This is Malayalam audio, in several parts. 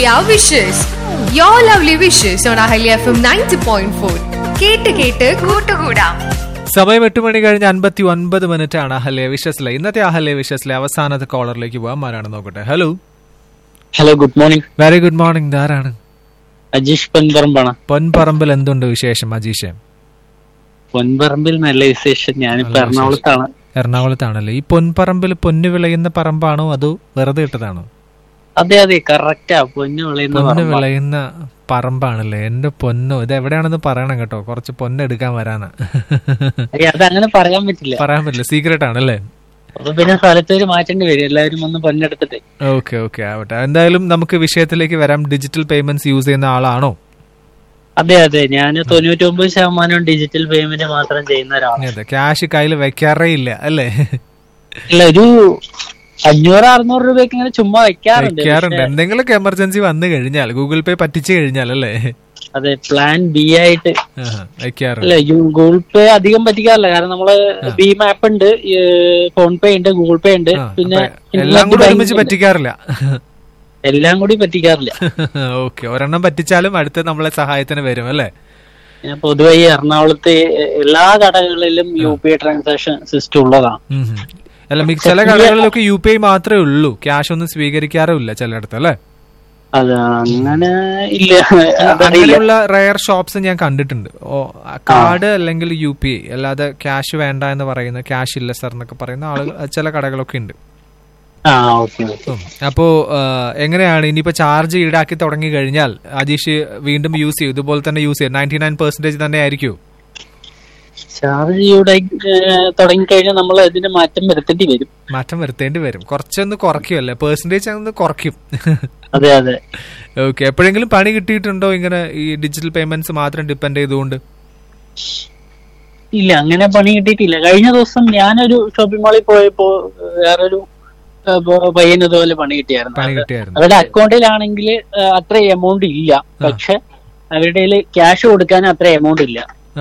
Ahalya Wishes. Your lovely wishes on Ahalya FM 90.4. കേട്ട് കൂട്ടുകൂടാം. സമയം 8 മണി കഴിഞ്ഞ് 59 മിനിറ്റ് ആണ് അഹല്യ വിഷസിലെ. ഇന്നത്തെ അഹല്യ വിഷസിലെ അവസാനത്തെ കോളറിലേക്ക് പോകാം. ആരാണ് നോക്കട്ടെ. Hello good morning. Very good morning. ധാരാണ് Ajeesh പൊൻപറമ്പാണ്. Ponparambil എന്തുണ്ട് വിശേഷം അജീഷ്? പൊൻപറമ്പിൽ നല്ല വിശേഷം. ഞാനിപ്പോ എറണാകുളത്താണ്. എറണാകുളത്താണല്ലേ. ഈ പൊൻപറമ്പിൽ പൊന്നു വിളയുന്ന പറമ്പാണോ അതോ വെറുതെ ഇട്ടതാണോ? അതെ അതെ, കറക്റ്റാ. പൊന്നു വിളയുന്ന പറമ്പാണല്ലേ. എന്റെ പൊന്നോ, ഇത് എവിടെയാണെന്ന് പറയണം കേട്ടോ. കുറച്ച് പൊന്നെടുക്കാൻ വരാനാ. അതങ്ങനെ പറയാൻ പറ്റില്ല, സീക്രട്ട് ആണല്ലേ. പിന്നെ സ്ഥലത്തേക്ക് മാറ്റേണ്ടി വരും, എല്ലാവരും ഒന്ന് പൊന്നെടുത്തിട്ട്. ഓക്കെ ആവട്ടെ. എന്തായാലും നമുക്ക് വിഷയത്തിലേക്ക് വരാം. ഡിജിറ്റൽ പേയ്മെന്റ്സ് യൂസ് ചെയ്യുന്ന ആളാണോ? അതെ അതെ, ഞാൻ 99% ഡിജിറ്റൽ പേയ്മെന്റ് മാത്രം ചെയ്യുന്ന ഒരാളാണ്. അതെ, ക്യാഷ് കയ്യിൽ വെക്കാറേ ഇല്ല അല്ലേ? ഇല്ല, ഒരു 500-600 രൂപയ്ക്ക് ഇങ്ങനെ ചുമ്മാ വെക്കാറുണ്ട്. എന്തെങ്കിലുമൊക്കെ എമർജൻസി വന്നു കഴിഞ്ഞാൽ, ഗൂഗിൾ പേ പറ്റിച്ചു കഴിഞ്ഞാൽ അല്ലേ? അതെ, പ്ലാൻ ബി ആയിട്ട് വെക്കാറില്ല. ഗൂഗിൾ പേ അധികം പറ്റിക്കാറില്ല. കാരണം നമ്മള് ഭീം ആപ്പ് ഉണ്ട്, ഫോൺ പേ ഉണ്ട്, ഗൂഗിൾ പേ ഉണ്ട്. പിന്നെ എല്ലാം കൂടി ഒരുമിച്ച് പറ്റിക്കാറില്ല. എല്ലാം കൂടി പറ്റിക്കാറില്ല. ഓക്കെ, ഒരെണ്ണം പറ്റിച്ചാലും അടുത്ത് നമ്മളെ സഹായത്തിന് വരും അല്ലേ? പൊതുവെ ഈ എറണാകുളത്ത് എല്ലാ കടകളിലും UPI ട്രാൻസാക്ഷൻ സിസ്റ്റം ഉള്ളതാണ്. അല്ല, ചില കടകളിലൊക്കെ UPI മാത്രമേ ഉള്ളൂ, ക്യാഷ് ഒന്നും സ്വീകരിക്കാറുമില്ല ചിലയിടത്ത് അല്ലേ? അങ്ങനെ ഇല്ല. അങ്ങനെയുള്ള റയർ ഷോപ്സ് ഞാൻ കണ്ടിട്ടുണ്ട്. കാർഡ് അല്ലെങ്കിൽ UPI അല്ലാതെ ക്യാഷ് വേണ്ട എന്ന് പറയുന്ന, ക്യാഷ് ഇല്ല സർ എന്നൊക്കെ പറയുന്ന ആളുകൾ ചില കടകളൊക്കെ ഉണ്ട്. അപ്പോ എങ്ങനെയാണ് ഇനിയിപ്പോ ചാർജ് ഈടാക്കി തുടങ്ങി കഴിഞ്ഞാൽ അജീഷ് വീണ്ടും യൂസ് ചെയ്യും, ഇതുപോലെ തന്നെ യൂസ് ചെയ്യും? 99% തന്നെ ആയിരിക്കും ചാർജ് തുടങ്ങിക്കഴിഞ്ഞാൽ നമ്മൾ അതിന് മാറ്റം വരുത്തേണ്ടി വരും. കുറച്ചൊന്ന് കുറയ്ക്കുമല്ലേ, പെർസെന്റേജ് ഒന്ന് കുറയ്ക്കും. അതെ അതെ. ഓക്കെ, എപ്പോഴെങ്കിലും പണി കിട്ടിയിട്ടുണ്ടോ ഇങ്ങനെ ഈ ഡിജിറ്റൽ പേയ്മെന്റ്സ് മാത്രം ഡിപ്പെൻഡ് ചെയ്തുകൊണ്ട്? ഇല്ല, അങ്ങനെ പണി കിട്ടിയിട്ടില്ല. കഴിഞ്ഞ ദിവസം ഞാനൊരു ഷോപ്പിംഗ് മാളിൽ പോയപ്പോ വേറൊരു പയ്യന് ഇതുപോലെ പണി കിട്ടിയായിരുന്നു. അവരുടെ അക്കൗണ്ടിലാണെങ്കിൽ അത്ര എമൗണ്ട് ഇല്ല, പക്ഷെ അവരുടെ ക്യാഷ് കൊടുക്കാൻ അത്ര എമൗണ്ട് ഇല്ല.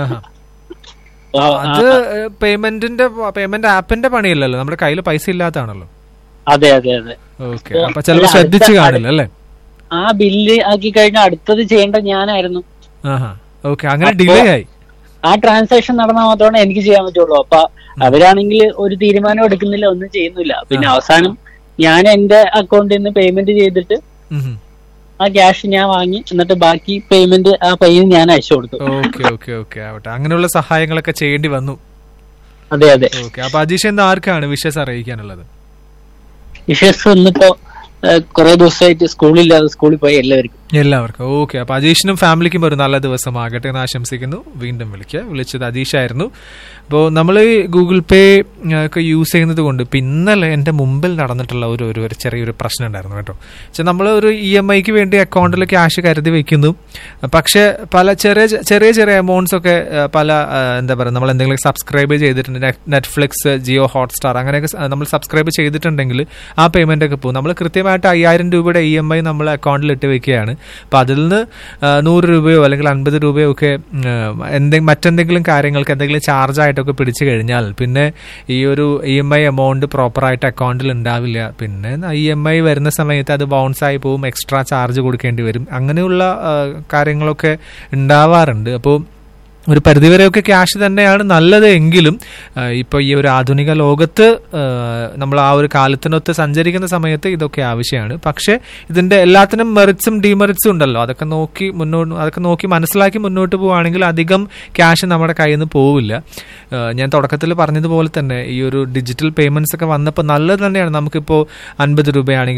അത് പേയ്മെന്റ് ആപ്പിന്റെ പണിയല്ലല്ലോ, നമ്മുടെ കയ്യിൽ പൈസ ഇല്ലാത്തതാണല്ലോ. അതെ അതെ അതെ. ഓക്കെ, അപ്പൊ ചിലപ്പോൾ ശ്രദ്ധിച്ചു കാണില്ല അല്ലേ? ആ ബില്ല് ആക്കി കഴിഞ്ഞാൽ അടുത്തത് ചെയ്യേണ്ട ഞാനായിരുന്നു. ഓക്കെ, അങ്ങനെ ഡിലേ ആയി. ആ ട്രാൻസാക്ഷൻ നടന്നാൽ മാത്രമേ എനിക്ക് ചെയ്യാൻ പറ്റുള്ളൂ. അപ്പൊ അവരാണെങ്കിൽ ഒരു തീരുമാനം എടുക്കുന്നില്ല, ഒന്നും ചെയ്യുന്നില്ല. പിന്നെ അവസാനം ഞാൻ എന്റെ അക്കൗണ്ടിൽ നിന്ന് പേയ്മെന്റ് ചെയ്തിട്ട് ആ ക്യാഷ് ഞാൻ വാങ്ങി, എന്നിട്ട് ബാക്കി പേയ്മെന്റ് ആ പയ്യന് ഞാൻ അയച്ചു കൊടുത്തു. ഓക്കെ ആവട്ടെ. അങ്ങനെയുള്ള സഹായങ്ങളൊക്കെ ചെയ്യേണ്ടി വന്നു. അതെ അതെ. ഓക്കെ, അപ്പൊ അജീഷ് എന്ന് ആർക്കാണ് വിഷസ് അറിയിക്കാനുള്ളത്? വിഷസ് ഇന്നിപ്പോ കുറെ ദിവസമായിട്ട് സ്കൂളില്ലാതെ സ്കൂളിൽ പോയി എല്ലാവർക്കും. ഓക്കെ, അപ്പൊ അജീഷിനും ഫാമിലിക്കും ഒരു നല്ല ദിവസമാകട്ടെ എന്ന് ആശംസിക്കുന്നു. വീണ്ടും വിളിച്ചത് അജീഷായിരുന്നു. അപ്പോൾ നമ്മൾ ഗൂഗിൾ പേ ഒക്കെ യൂസ് ചെയ്യുന്നത് കൊണ്ട് ഇന്നലെ എൻ്റെ മുമ്പിൽ നടന്നിട്ടുള്ള ഒരു ചെറിയൊരു പ്രശ്നം ഉണ്ടായിരുന്നു കേട്ടോ. നമ്മൾ ഒരു EMIക്ക് വേണ്ടി അക്കൗണ്ടിൽ ക്യാഷ് കരുതി വെക്കുന്നു, പക്ഷെ പല ചെറിയ എമൗണ്ട്സ് ഒക്കെ പല എന്താ പറയുക, നമ്മൾ എന്തെങ്കിലും സബ്സ്ക്രൈബ് ചെയ്തിട്ടുണ്ട്, നെറ്റ്ഫ്ലിക്സ്, ജിയോ ഹോട്ട്സ്റ്റാർ അങ്ങനെയൊക്കെ നമ്മൾ സബ്സ്ക്രൈബ് ചെയ്തിട്ടുണ്ടെങ്കിൽ ആ പേയ്മെന്റ് ഒക്കെ പോകും. നമ്മൾ കൃത്യമായിട്ട് 5000 രൂപയുടെ EMI നമ്മൾ അക്കൗണ്ടിൽ ഇട്ട് വെക്കുകയാണ്. അപ്പൊ അതിൽ നിന്ന് 100 രൂപയോ അല്ലെങ്കിൽ 50 രൂപയോ ഒക്കെ മറ്റെന്തെങ്കിലും കാര്യങ്ങൾക്ക് എന്തെങ്കിലും ചാർജ് ആയിട്ടൊക്കെ പിടിച്ചു കഴിഞ്ഞാൽ പിന്നെ ഈ ഒരു EMI എമൗണ്ട് പ്രോപ്പറായിട്ട് അക്കൗണ്ടിൽ ഉണ്ടാവില്ല. പിന്നെ EMI വരുന്ന സമയത്ത് അത് ബൗൺസ് ആയി പോകും, എക്സ്ട്രാ ചാർജ് കൊടുക്കേണ്ടി വരും. അങ്ങനെയുള്ള കാര്യങ്ങളൊക്കെ ഉണ്ടാവാറുണ്ട്. അപ്പോൾ ഒരു പരിധിവരെയൊക്കെ ക്യാഷ് തന്നെയാണ് നല്ലത് എങ്കിലും ഇപ്പോൾ ഈ ഒരു ആധുനിക ലോകത്ത് നമ്മൾ ആ ഒരു കാലത്തിനൊത്ത് സഞ്ചരിക്കുന്ന സമയത്ത് ഇതൊക്കെ ആവശ്യമാണ്. പക്ഷേ ഇതിന്റെ എല്ലാത്തിനും മെറിറ്റ്സും ഡിമെറിറ്റ്സും ഉണ്ടല്ലോ. അതൊക്കെ നോക്കി മനസ്സിലാക്കി മുന്നോട്ട് പോവുകയാണെങ്കിൽ അധികം ക്യാഷ് നമ്മുടെ കയ്യിൽ നിന്ന് പോവില്ല. ഞാൻ തുടക്കത്തിൽ പറഞ്ഞതുപോലെ തന്നെ ഈ ഒരു ഡിജിറ്റൽ പേയ്മെന്റ്സ് ഒക്കെ വന്നപ്പോൾ നല്ലത് തന്നെയാണ്. നമുക്കിപ്പോൾ 50 രൂപയാണെങ്കിൽ